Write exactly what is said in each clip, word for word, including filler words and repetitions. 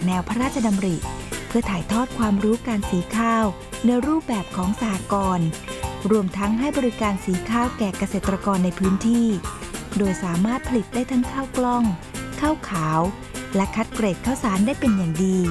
แนวพระราชดำริเพื่อถ่ายทอดความรู้การสีข้าวในรูปแบบของสหกรณ์รวมทั้งให้บริการสีข้าวแก่เกษตรกรในพื้นที่โดยสามารถผลิตได้ทั้งข้าวกล้องข้าวขาวและคัดเกรดข้าวสารได้เป็นอย่างดี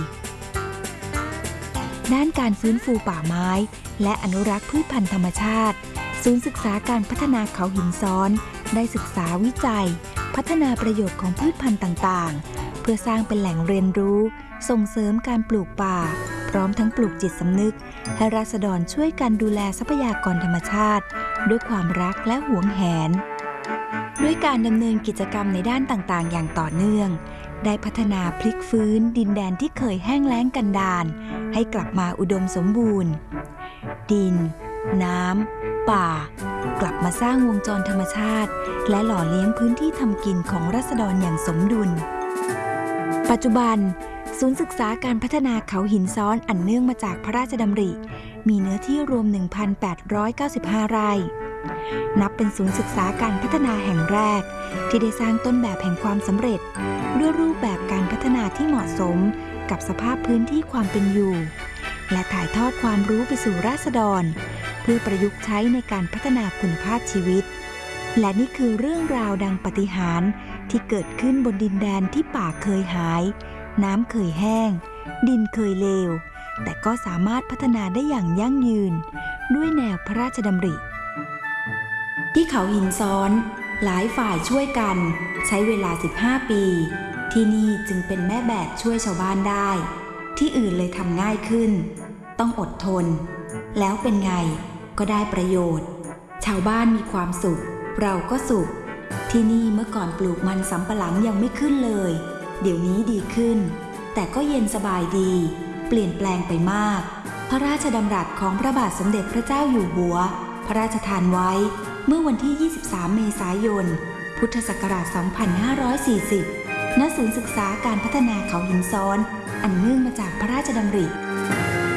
ด้านการฟื้นฟูป่าไม้และอนุรักษ์พืชพันธุ์ธรรมชาติศูนย์ศึกษาการพัฒนาเขาหินซ้อนได้ศึกษาวิจัยพัฒนาประโยชน์ของพืชพันธุ์ต่างๆเพื่อสร้างเป็นแหล่งเรียนรู้ส่งเสริมการปลูกป่าพร้อมทั้งปลูกจิตสำนึกให้ราษฎรช่วยกันดูแลทรัพยากรธรรมชาติด้วยความรักและหวงแหนด้วยการดำเนินกิจกรรมในด้านต่างๆอย่างต่อเนื่องได้พัฒนาพลิกฟื้นดินแดนที่เคยแห้งแล้งกันดารให้กลับมาอุดมสมบูรณ์ดินน้ำป่ากลับมาสร้างวงจรธรรมชาติและหล่อเลี้ยงพื้นที่ทำกินของราษฎรอย่างสมดุลปัจจุบันศูนย์ศึกษาการพัฒนาเขาหินซ้อนอันเนื่องมาจากพระราชดำริมีเนื้อที่รวม หนึ่งพันแปดร้อยเก้าสิบห้า ไร่นับเป็นศูนย์ศึกษาการพัฒนาแห่งแรกที่ได้สร้างต้นแบบแห่งความสำเร็จด้วยรูปแบบการพัฒนาที่เหมาะสมกับสภาพพื้นที่ความเป็นอยู่และถ่ายทอดความรู้ไปสู่ราษฎรเพื่อประยุกต์ใช้ในการพัฒนาคุณภาพชีวิตและนี่คือเรื่องราวดังปาฏิหาริย์ที่เกิดขึ้นบนดินแดนที่ป่าเคยหายน้ำเคยแห้งดินเคยเลวแต่ก็สามารถพัฒนาได้อย่างยั่งยืนด้วยแนวพระราชดำริที่เขาหินซ้อนหลายฝ่ายช่วยกันใช้เวลาสิบห้าปีที่นี่จึงเป็นแม่แบบช่วยชาวบ้านได้ที่อื่นเลยทำง่ายขึ้นต้องอดทนแล้วเป็นไงก็ได้ประโยชน์ชาวบ้านมีความสุขเราก็สุขที่นี่เมื่อก่อนปลูกมันสำปะหลังยังไม่ขึ้นเลยเดี๋ยวนี้ดีขึ้นแต่ก็เย็นสบายดีเปลี่ยนแปลงไปมากพระราชดำรัสของพระบาทสมเด็จพระเจ้าอยู่หัวพระราชทานไว้เมื่อวันที่ยี่สิบสามเมษายนพุทธศักราชสองพันห้าร้อยสี่สิบณศูนย์ศึกษาการพัฒนาเขาหินซ้อนอันเนื่องมาจากพระราชดำริ